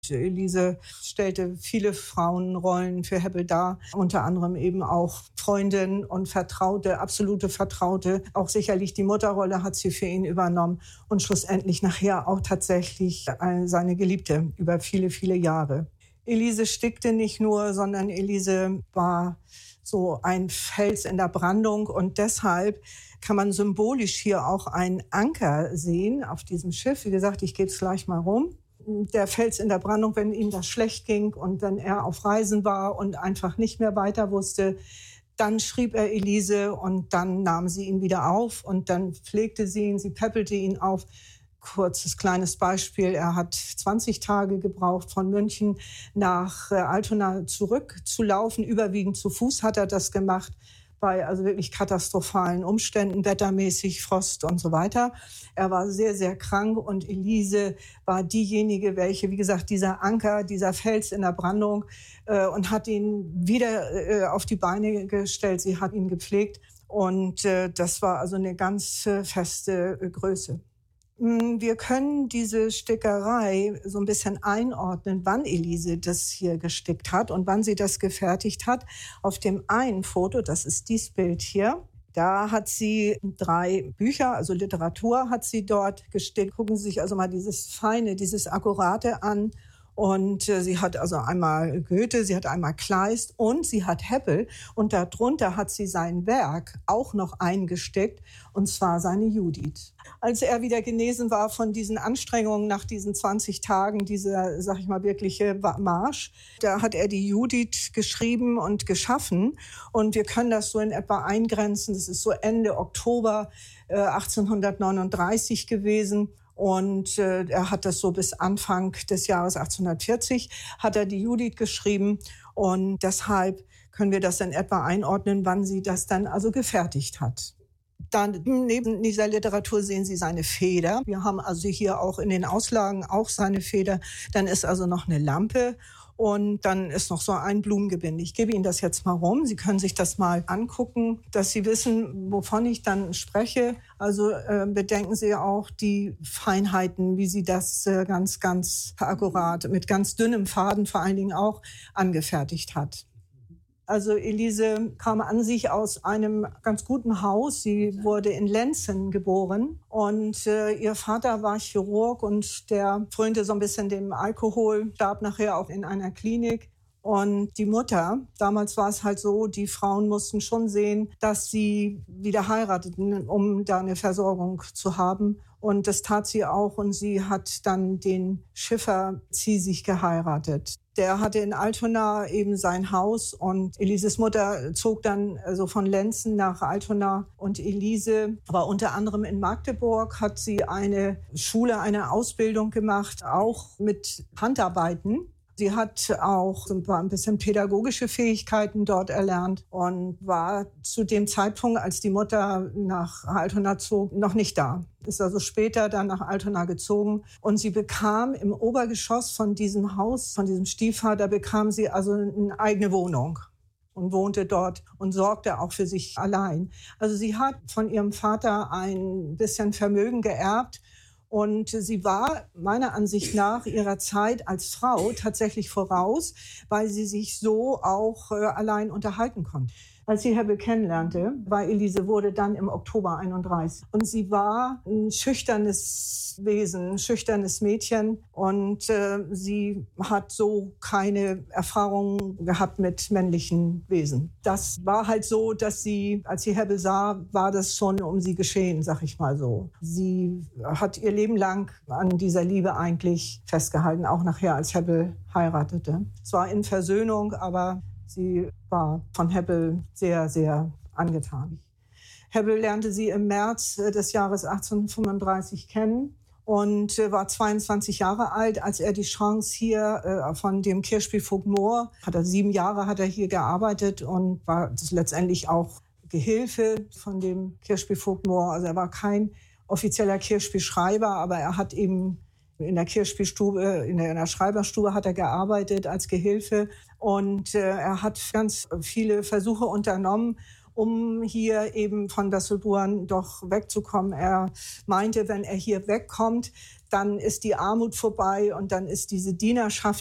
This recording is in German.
Elise stellte viele Frauenrollen für Hebbel dar, unter anderem eben auch Freundin und Vertraute, absolute Vertraute. Auch sicherlich die Mutterrolle hat sie für ihn übernommen und schlussendlich nachher auch tatsächlich seine Geliebte über viele, viele Jahre. Elise stickte nicht nur, sondern Elise war so ein Fels in der Brandung und deshalb kann man symbolisch hier auch einen Anker sehen auf diesem Schiff. Wie gesagt, ich gebe es gleich mal rum. Der Fels in der Brandung, wenn ihm das schlecht ging und wenn er auf Reisen war und einfach nicht mehr weiter wusste, dann schrieb er Elise und dann nahm sie ihn wieder auf und dann pflegte sie ihn, sie päppelte ihn auf. Kurzes kleines Beispiel, er hat 20 Tage gebraucht, von München nach Altona zurückzulaufen. Überwiegend zu Fuß hat er das gemacht, bei also wirklich katastrophalen Umständen, wettermäßig, Frost und so weiter. Er war sehr, sehr krank und Elise war diejenige, welche, wie gesagt, dieser Anker, dieser Fels in der Brandung und hat ihn wieder auf die Beine gestellt. Sie hat ihn gepflegt und das war also eine ganz feste Größe. Wir können diese Stickerei so ein bisschen einordnen, wann Elise das hier gestickt hat und wann sie das gefertigt hat. Auf dem einen Foto, das ist dieses Bild hier, da hat sie 3 Bücher, also Literatur hat sie dort gestickt. Gucken Sie sich also mal dieses Feine, dieses Akkurate an. Und sie hat also einmal Goethe, sie hat einmal Kleist und sie hat Hebbel. Und darunter hat sie sein Werk auch noch eingesteckt, und zwar seine Judith. Als er wieder genesen war von diesen Anstrengungen nach diesen 20 Tagen, dieser, sag ich mal, wirkliche Marsch, da hat er die Judith geschrieben und geschaffen. Und wir können das so in etwa eingrenzen. Das ist so Ende Oktober 1839 gewesen. Und er hat das so bis Anfang des Jahres 1840 hat er die Judith geschrieben. Und deshalb können wir das in etwa einordnen, wann sie das dann also gefertigt hat. Dann neben dieser Literatur sehen Sie seine Feder. Wir haben also hier auch in den Auslagen auch seine Feder. Dann ist also noch eine Lampe. Und dann ist noch so ein Blumengebinde. Ich gebe Ihnen das jetzt mal rum. Sie können sich das mal angucken, dass Sie wissen, wovon ich dann spreche. Also bedenken Sie auch die Feinheiten, wie sie das ganz, ganz akkurat, mit ganz dünnem Faden vor allen Dingen auch angefertigt hat. Also Elise kam an sich aus einem ganz guten Haus. Sie wurde in Lenzen geboren und ihr Vater war Chirurg und der frönte so ein bisschen dem Alkohol, starb nachher auch in einer Klinik. Und die Mutter, damals war es halt so, die Frauen mussten schon sehen, dass sie wieder heirateten, um da eine Versorgung zu haben. Und das tat sie auch und sie hat dann den Schiffer Ziesig geheiratet. Der hatte in Altona eben sein Haus und Elises Mutter zog dann also von Lenzen nach Altona. Und Elise war unter anderem in Magdeburg, hat sie eine Schule, eine Ausbildung gemacht, auch mit Handarbeiten. Sie hat auch ein bisschen pädagogische Fähigkeiten dort erlernt und war zu dem Zeitpunkt, als die Mutter nach Altona zog, noch nicht da. Ist also später dann nach Altona gezogen und sie bekam im Obergeschoss von diesem Haus, von diesem Stiefvater, bekam sie also eine eigene Wohnung und wohnte dort und sorgte auch für sich allein. Also sie hat von ihrem Vater ein bisschen Vermögen geerbt. Und sie war meiner Ansicht nach ihrer Zeit als Frau tatsächlich voraus, weil sie sich so auch allein unterhalten konnte. Als sie Hebbel kennenlernte, Elise wurde dann im Oktober 31. Und sie war ein schüchternes Wesen, ein schüchternes Mädchen. Und sie hat so keine Erfahrung gehabt mit männlichen Wesen. Das war halt so, dass sie, als sie Hebbel sah, war das schon um sie geschehen, sag ich mal so. Sie hat ihr Leben lang an dieser Liebe eigentlich festgehalten, auch nachher, als Hebbel heiratete. Zwar in Versöhnung, aber sie war von Hebbel sehr, sehr angetan. Hebbel lernte sie im März des Jahres 1835 kennen und war 22 Jahre alt, als er die Chance hier von dem Kirchspielvogt Mohr, 7 Jahre hat er hier gearbeitet und war letztendlich auch Gehilfe von dem Kirchspielvogt Mohr. Also er war kein offizieller Kirchspielschreiber, aber er hat eben in der Kirchspielstube, in der Schreiberstube hat er gearbeitet als Gehilfe und er hat ganz viele Versuche unternommen, um hier eben von Wasselburen doch wegzukommen. Er meinte, wenn er hier wegkommt, dann ist die Armut vorbei und dann ist diese Dienerschaft